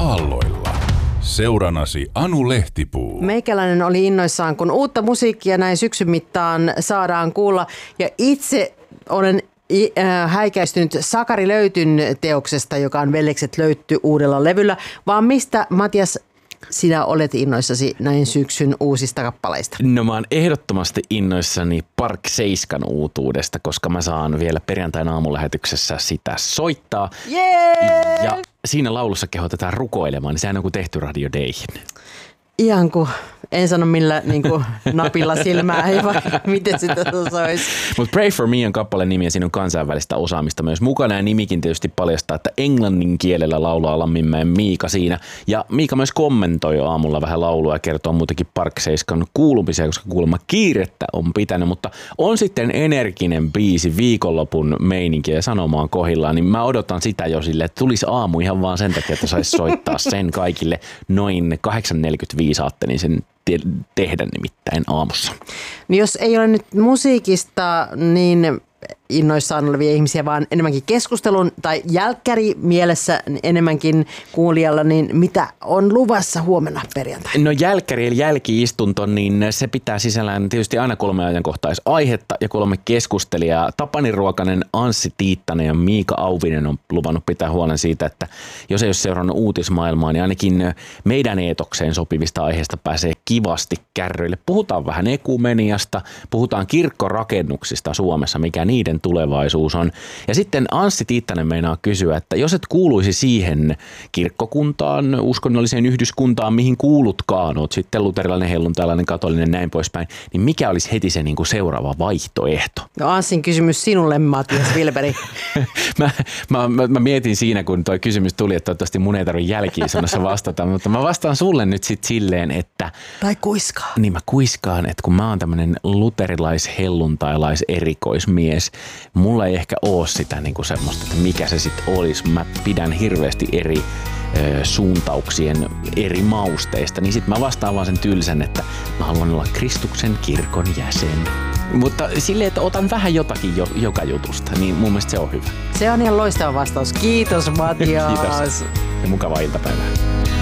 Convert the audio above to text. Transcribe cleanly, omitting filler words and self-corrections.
aalloilla. Seuranasi Anu Lehtipuu. Meikäläinen oli innoissaan, kun uutta musiikkia näin syksyn mittaan saadaan kuulla. Ja itse olen häikäistynyt Sakari Löytyn teoksesta, joka on Veljekset löytty uudella levyllä. Vaan mistä, Matias, sinä olet innoissasi näin syksyn uusista kappaleista? No mä oon ehdottomasti innoissani Park 7 uutuudesta, koska mä saan vielä perjantaina aamulähetyksessä sitä soittaa. Jee! Ja siinä laulussa kehotetaan rukoilemaan, niin sehän on kuin tehty Radio Dayhin. Ihan kuin, en sano millä niin kuin napilla silmää, ei vaan miten sitä soisi. Mutta Pray for Me on kappaleen nimi ja siinä on kansainvälistä osaamista myös mukana. Ja nimikin tietysti paljastaa, että englannin kielellä laulaa Lamminmäen Miika siinä. Ja Miika myös kommentoi aamulla vähän laulua ja kertoo muutenkin Park 7 kuulumisia, koska kuulemma kiirettä on pitänyt. Mutta on sitten energinen biisi, viikonlopun meininkiä ja sanomaan kohillaan, niin mä odotan sitä jo silleen, että tulisi aamu ihan vaan sen takia, että saisi soittaa sen kaikille noin 8.45 ajattelin sen tehdä nimittäin aamussa. Niin jos ei ole nyt musiikista niin innoissaan olevia ihmisiä, vaan enemmänkin keskustelun tai jälkkäri mielessä enemmänkin kuulijalla, niin mitä on luvassa huomenna perjantaina? No jälkkäri eli jälki-istunto, niin se pitää sisällään tietysti aina 3 ajankohtaisaihetta ja 3 keskustelijaa. Tapani Ruokanen, Anssi Tiittanen ja Miika Auvinen on luvannut pitää huolen siitä, että jos ei ole seurannut uutismaailmaa, niin ainakin meidän eetokseen sopivista aiheista pääsee kivasti kärryille. Puhutaan vähän ekumeniasta, puhutaan kirkkorakennuksista Suomessa, mikä niiden tulevaisuus on. Ja sitten Anssi Tiittanen meinaa kysyä, että jos et kuuluisi siihen kirkkokuntaan, uskonnolliseen yhdyskuntaan, mihin kuulutkaan, oot sitten luterilainen, helluntalainen, katolinen, näin poispäin, niin mikä olisi heti se niin kuin seuraava vaihtoehto? No Anssin kysymys sinulle, Matias Wilberi. mä mietin siinä, kun toi kysymys tuli, että toivottavasti mun ei tarvitse jälki-istunnossa vastata, mutta mä vastaan sulle nyt sitten silleen, että... Tai kuiskaan. Niin mä kuiskaan, että kun mä oon tämmönen luterilais-helluntalais-erikoismies, mulla ei ehkä ole sitä niinku semmoista, että mikä se sitten olisi. Mä pidän hirveästi eri suuntauksien eri mausteista, niin sit mä vastaan vaan sen tylsän, että mä haluan olla Kristuksen kirkon jäsen. Mutta silleen, että otan vähän jotakin joka jutusta, niin mun mielestä se on hyvä. Se on ihan loistava vastaus. Kiitos, Matias. Kiitos ja mukavaa iltapäivää.